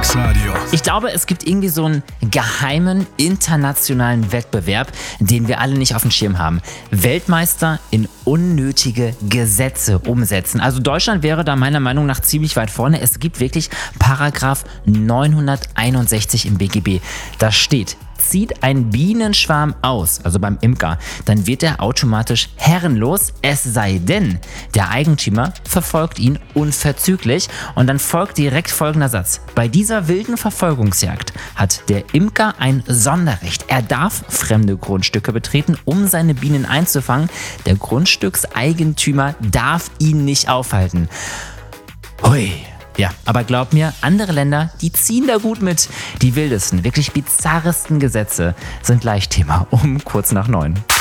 Chaosradio. Ich glaube, es gibt irgendwie so einen geheimen internationalen Wettbewerb, den wir alle nicht auf dem Schirm haben. Weltmeister in unnötige Gesetze umsetzen. Also Deutschland wäre da meiner Meinung nach ziemlich weit vorne. Es gibt wirklich Paragraph 961 im BGB. Da steht: Zieht ein Bienenschwarm aus, also beim Imker, dann wird er automatisch herrenlos, es sei denn, der Eigentümer verfolgt ihn unverzüglich. Und dann folgt direkt folgender Satz: Bei dieser wilden Verfolgungsjagd hat der Imker ein Sonderrecht. Er darf fremde Grundstücke betreten, um seine Bienen einzufangen. Der Grundstückseigentümer darf ihn nicht aufhalten. Hui. Ja, aber glaub mir, andere Länder, die ziehen da gut mit. Die wildesten, wirklich bizarresten Gesetze sind gleich Thema um kurz nach 9.